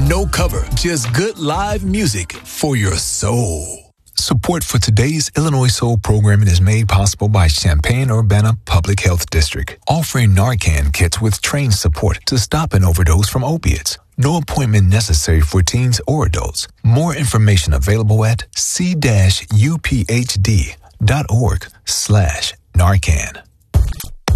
No cover, just good live music for your soul. Support for today's Illinois Soul programming is made possible by Champaign-Urbana Public Health District, offering Narcan kits with trained support to stop an overdose from opiates. No appointment necessary for teens or adults. More information available at c-uphd.org/Narcan.